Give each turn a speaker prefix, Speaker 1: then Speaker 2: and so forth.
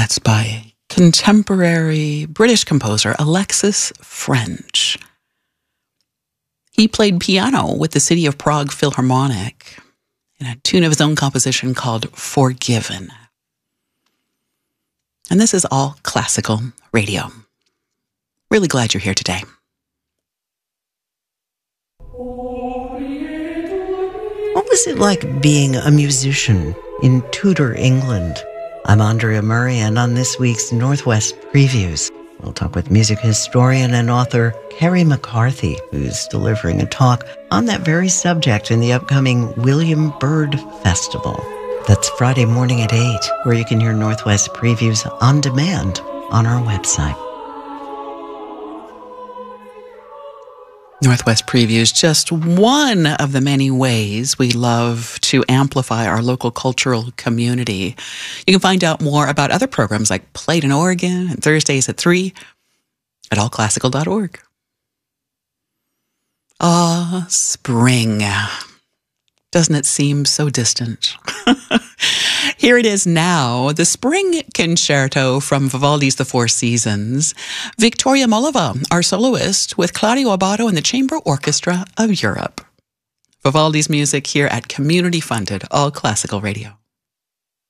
Speaker 1: That's by contemporary British composer Alexis French. He played piano with the City of Prague Philharmonic in a tune of his own composition called Forgiven. And this is All Classical Radio. Really glad you're here today.
Speaker 2: What was it like being a musician in Tudor England? I'm Andrea Murray, and on this week's Northwest Previews, we'll talk with music historian and author Kerry McCarthy, who's delivering a talk on that very subject in the upcoming William Byrd Festival. That's Friday morning at 8, where you can hear Northwest Previews on demand on our website.
Speaker 1: Northwest Previews, just one of the many ways we love to amplify our local cultural community. You can find out more about other programs like Played in Oregon and Thursdays at 3 at allclassical.org. Spring. Doesn't it seem so distant? Here it is now, the Spring Concerto from Vivaldi's The Four Seasons. Victoria Molova, our soloist, with Claudio Abbado and the Chamber Orchestra of Europe. Vivaldi's music here at community-funded All Classical Radio.